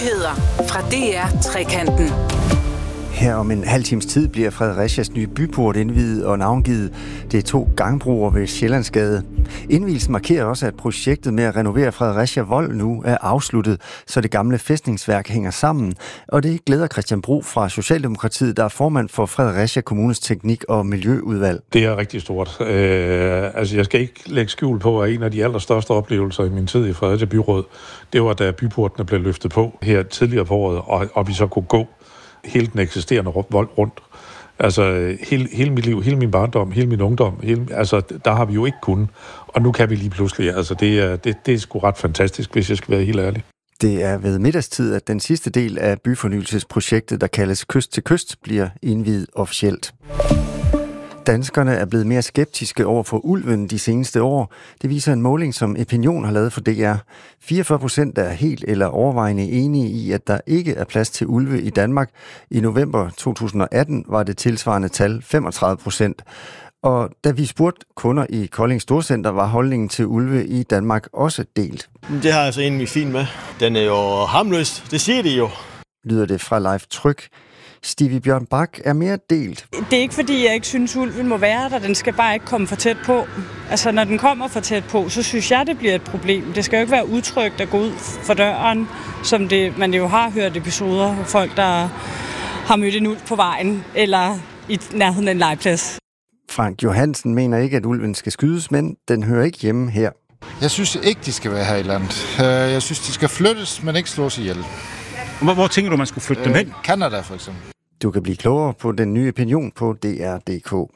Nyheder fra DR Trekanten. Her om en halv times tid bliver Fredericias nye byport indviet og navngivet. Det er 2 gangbroer ved Sjællandsgade. Indvielsen markerer også, at projektet med at renovere Fredericia Vold nu er afsluttet, så det gamle fæstningsværk hænger sammen. Og det glæder Christian Bro fra Socialdemokratiet, der er formand for Fredericia Kommunes teknik- og miljøudvalg. Det er rigtig stort. Jeg skal ikke lægge skjul på, at en af de allerstørste oplevelser i min tid i Fredericia Byråd, det var, da byportene blev løftet på her tidligere på året, og vi så kunne gå hele den eksisterende Vold rundt. Altså hele mit liv, hele min barndom, hele min ungdom, der har vi jo ikke kunnet. Og nu kan vi lige pludselig. Altså det er sgu ret fantastisk, hvis jeg skal være helt ærlig. Det er ved middagstid, at den sidste del af byfornyelsesprojektet, der kaldes Kyst til Kyst, bliver indviet officielt. Danskerne er blevet mere skeptiske over for ulven de seneste år. Det viser en måling, som Opinion har lavet for DR. 44% er helt eller overvejende enige i, at der ikke er plads til ulve i Danmark. I november 2018 var det tilsvarende tal 35%. Og da vi spurgte kunder i Kolding Storcenter, var holdningen til ulve i Danmark også delt. Det har jeg så egentlig fint med. Den er jo harmløs, det siger de jo. Lyder det fra Leif Tryg. Stevie Bjørn Bak er mere delt. Det er ikke fordi, jeg ikke synes, ulven må være der. Den skal bare ikke komme for tæt på. Altså, når den kommer for tæt på, så synes jeg, det bliver et problem. Det skal jo ikke være utrygt at gå ud for døren, som man jo har hørt episoder af folk, der har mødt en ulv på vejen eller i nærheden af en legeplads. Frank Johansen mener ikke, at ulven skal skydes, men den hører ikke hjemme her. Jeg synes ikke, de skal være her i landet. Jeg synes, de skal flyttes, men ikke slås ihjel. Hvor tænker du, man skulle flytte dem hen? Canada for eksempel. Du kan blive klogere på den nye Opinion på DR.dk.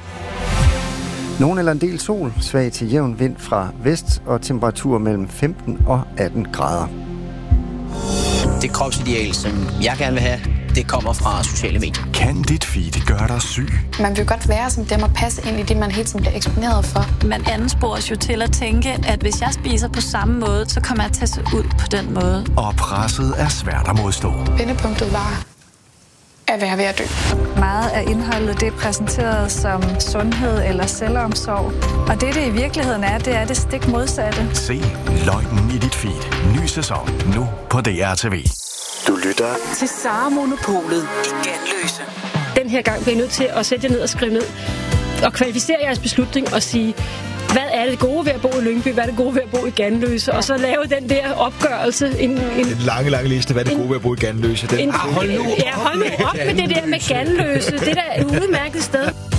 Nogen eller en del sol, svag til jævn vind fra vest og temperatur mellem 15 og 18 grader. Det kropsideal, som jeg gerne vil have, det kommer fra sociale medier. Kan dit feed gøre dig syg? Man vil godt være som dem og passe ind i det, man hele tiden bliver eksponeret for. Man anspores jo til at tænke, at hvis jeg spiser på samme måde, så kommer jeg til at se ud på den måde. Og presset er svært at modstå. Vendepunktet var at være ved at dø. Meget af indholdet det er præsenteret som sundhed eller selvomsorg. Og det i virkeligheden er, det er det stik modsatte. Se løgnen i dit feed. Ny sæson nu på DR.tv. Du lytter til Sara Monopolet i Ganløse. Den her gang bliver I nødt til at sætte jer ned og skrive ned og kvalificere jeres beslutning og sige, hvad er det gode ved at bo i Lyngby, hvad er det gode ved at bo i Ganløse, og så lave den der opgørelse. En lang liste, hvad er det gode ved at bo i Ganløse. Hold nu op med det der med Ganløse. Det der er et udmærket sted.